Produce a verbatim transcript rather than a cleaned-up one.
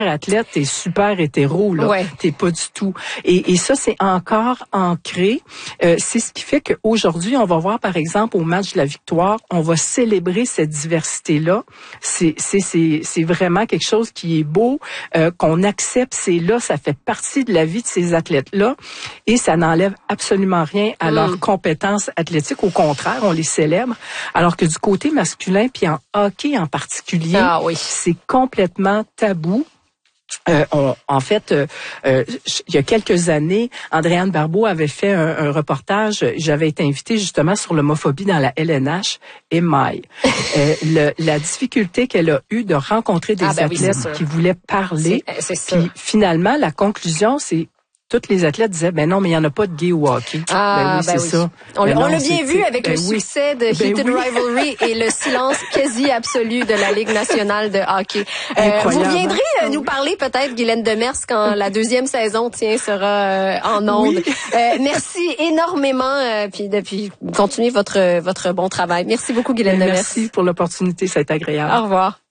athlète, t'es super hétéro, là. Ouais. T'es pas du tout. Et, et ça, c'est encore ancré. Euh, c'est ce qui fait qu'aujourd'hui, on va voir, par exemple, au match de la victoire, on va célébrer cette diversité-là. C'est, c'est, c'est, c'est vraiment quelque chose qui est beau, euh, qu'on accepte. C'est là, ça fait partie de la vie de ces athlètes-là. Et ça n'enlève absolument rien à mmh. leurs compétences athlétiques. Au contraire, on les célèbre. Alors que du côté masculin, puis en hockey en particulier, ah, oui. c'est complètement tabou. Euh, on, en fait, euh, euh, il y a quelques années, Andréane Barbeau avait fait un, un reportage. J'avais été invitée justement sur l'homophobie dans la L N H. Et maille, euh, le, la difficulté qu'elle a eue de rencontrer des ah, ben athlètes oui, qui voulaient parler. C'est, c'est puis finalement, la conclusion, c'est tous les athlètes disaient, ben non, mais il n'y en a pas de gay au hockey. Ah, ben oui, ben c'est oui. ça. On, ben on non, l'a bien vu avec ben le oui. succès de ben Heated oui. Rivalry et le silence quasi absolu de la Ligue nationale de hockey. Euh, vous viendrez euh, nous parler peut-être, Guylaine Demers, quand la deuxième saison tiens, sera euh, en ondes. Oui. Euh, merci énormément, euh, puis depuis continuez votre votre bon travail. Merci beaucoup, Guylaine ben, Demers. Merci pour l'opportunité, ça a été agréable. Au revoir.